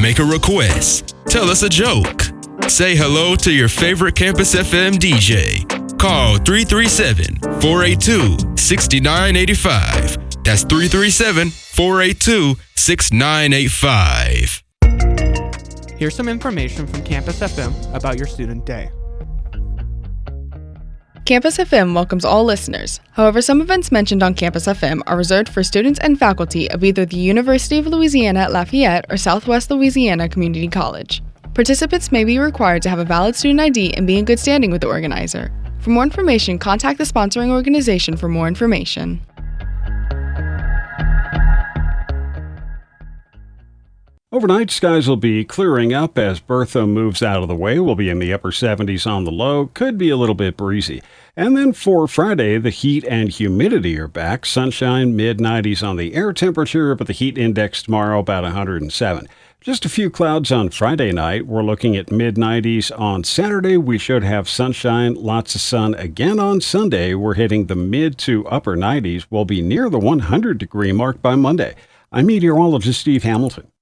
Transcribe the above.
make a request, tell us a joke, say hello to your favorite Campus FM DJ. Call 337-482-6985. That's 337-482-6985. Here's some information from Campus FM about your student day. Campus FM welcomes all listeners. However, some events mentioned on Campus FM are reserved for students and faculty of either the University of Louisiana at Lafayette or Southwest Louisiana Community College. Participants may be required to have a valid student ID and be in good standing with the organizer. For more information, contact the sponsoring organization for more information. Overnight, skies will be clearing up as Bertha moves out of the way. We'll be in the upper 70s on the low. Could be a little bit breezy. And then for Friday, the heat and humidity are back. Sunshine, mid-90s on the air temperature, but the heat index tomorrow about 107. Just a few clouds on Friday night. We're looking at mid-90s on Saturday. We should have sunshine, lots of sun again on Sunday. We're hitting the mid to upper 90s. We'll be near the 100-degree mark by Monday. I'm meteorologist Steve Hamilton.